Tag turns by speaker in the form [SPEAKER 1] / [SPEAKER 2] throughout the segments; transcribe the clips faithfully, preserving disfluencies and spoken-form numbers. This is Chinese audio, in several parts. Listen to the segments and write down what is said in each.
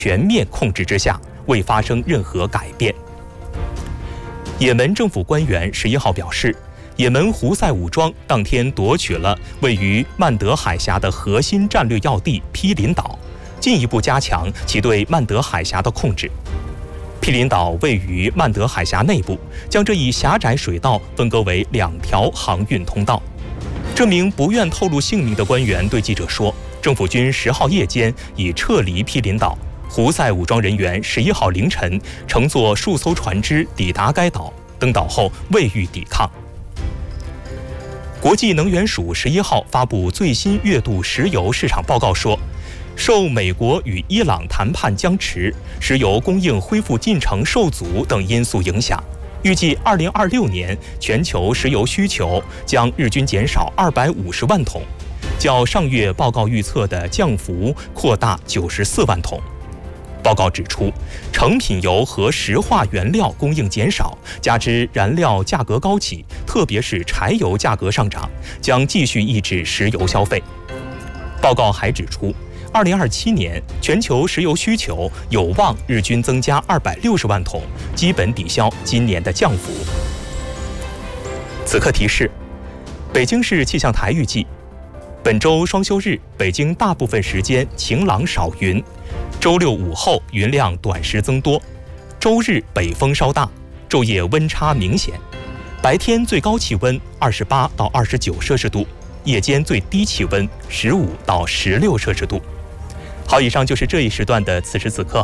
[SPEAKER 1] 全面控制之下，未发生任何改变。也门政府官员十一号表示，也门胡塞武装当天夺取了位于曼德海峡的核心战略要地毗邻岛，进一步加强其对曼德海峡的控制。毗邻岛位于曼德海峡内部，将这一狭窄水道分割为两条航运通道。这名不愿透露姓名的官员对记者说，政府军十号夜间已撤离毗邻岛，胡塞武装人员十一号凌晨乘坐数艘船只抵达该岛，登岛后未予抵抗。国际能源署十一号发布最新月度石油市场报告说，受美国与伊朗谈判僵持、石油供应恢复进程受阻等因素影响，预计二零二六年全球石油需求将日均减少二百五十万桶，较上月报告预测的降幅扩大九十四万桶。报告指出，成品油和石化原料供应减少，加之燃料价格高企，特别是柴油价格上涨，将继续抑制石油消费。报告还指出，二零二七年全球石油需求有望日均增加二百六十万桶，基本抵消今年的降幅。此刻提示，北京市气象台预计，本周双休日，北京大部分时间晴朗少云。周六午后云量短时增多，周日北风稍大，昼夜温差明显，白天最高气温二十八到二十九摄氏度，夜间最低气温十五到十六摄氏度。好，以上就是这一时段的此时此刻。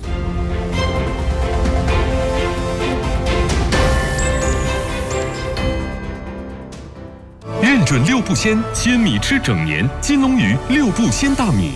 [SPEAKER 2] 认准六步鲜，鲜米吃整年。金龙鱼六步鲜大米。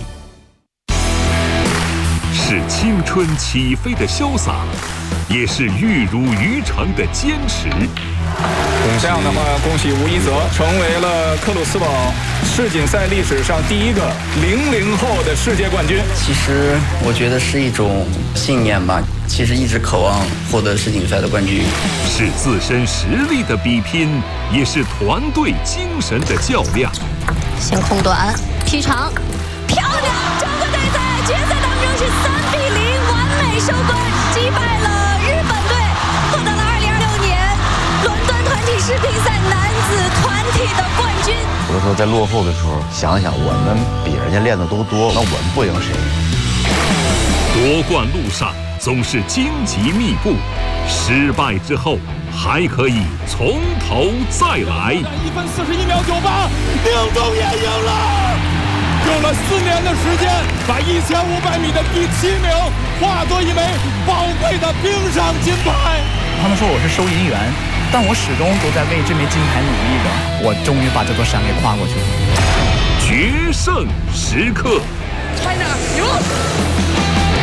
[SPEAKER 2] 是青春起飞的潇洒，也是玉汝于成的坚持。
[SPEAKER 3] 这样的话，恭喜吴一泽成为了克鲁斯堡世锦赛历史上第一个零零后的世界冠军。
[SPEAKER 4] 其实我觉得是一种信念吧，其实一直渴望获得世锦赛的冠军。
[SPEAKER 2] 是自身实力的比拼，也是团队精神的较量。
[SPEAKER 5] 先空短，劈长，漂亮！中国队在决赛当中是三比零完美收官，击败了日本队，获得了二零二六年伦敦团体世乒赛男子团体的冠军。
[SPEAKER 6] 有的时候在落后的时候，想想我们比人家练的都多，那我们不赢谁？
[SPEAKER 2] 夺冠路上总是荆棘密布，失败之后还可以从头再来。
[SPEAKER 7] 一分四十一秒九八，宁中也赢了。用了四年的时间，把一千五百米的第七名化作一枚宝贵的冰上金牌。
[SPEAKER 8] 他们说我是收银员，但我始终都在为这枚金牌努力着。我终于把这座山给跨过去了。
[SPEAKER 2] 决胜时刻
[SPEAKER 5] ，China 赢！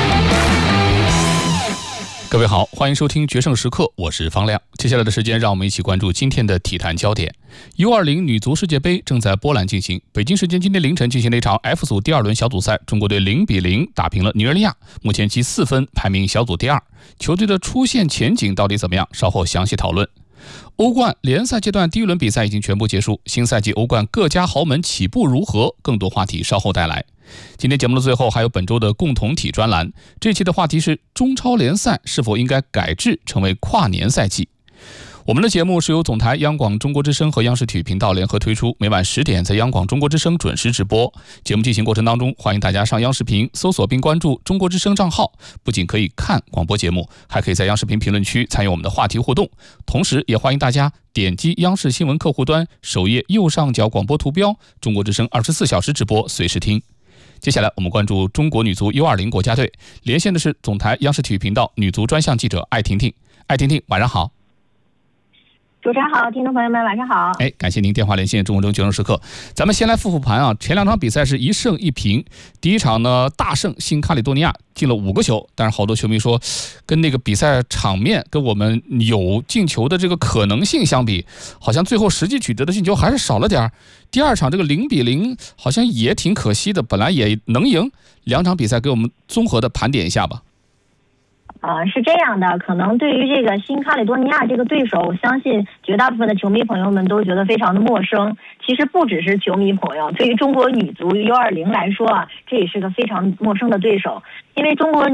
[SPEAKER 9] 各位好，欢迎收听决胜时刻，我是方亮。接下来的时间，让我们一起关注今天的体坛焦点。U 二零 女足世界杯正在波兰进行，北京时间今天凌晨进行了一场 F 组第二轮小组赛，中国队零比零打平了尼日利亚，目前积四分，排名小组第二。球队的出线前景到底怎么样？稍后详细讨论。欧冠联赛阶段第一轮比赛已经全部结束，新赛季欧冠各家豪门起步如何？更多话题稍后带来。今天节目的最后还有本周的共同体专栏，这期的话题是中超联赛是否应该改制成为跨年赛季。我们的节目是由总台央广中国之声和央视体育频道联合推出，每晚十点在央广中国之声准时直播。节目进行过程当中，欢迎大家上央视频搜索并关注中国之声账号，不仅可以看广播节目，还可以在央视频评论区参与我们的话题互动。同时也欢迎大家点击央视新闻客户端首页右上角广播图标，中国之声二十四小时直播，随时听。接下来我们关注中国女足 U 二零 国家队，连线的是总台央视体育频道女足专项记者艾婷婷。艾婷婷，晚上好。
[SPEAKER 10] 主持人好，听众朋友们晚上好。
[SPEAKER 9] 哎，感谢您电话连线中国中决胜时刻。咱们先来复复盘啊，前两场比赛是一胜一平，第一场呢大胜新卡里多尼亚，进了五个球，但是好多球迷说，跟那个比赛场面跟我们有进球的这个可能性相比，好像最后实际取得的进球还是少了点。第二场这个零比零好像也挺可惜的，本来也能赢。两场比赛给我们综合的盘点一下吧。
[SPEAKER 10] 呃，是这样的，可能对于这个新卡里多尼亚这个对手，我相信绝大部分的球迷朋友们都觉得非常的陌生。其实不只是球迷朋友，对于中国女足 U 二零来说啊，这也是个非常陌生的对手，因为中国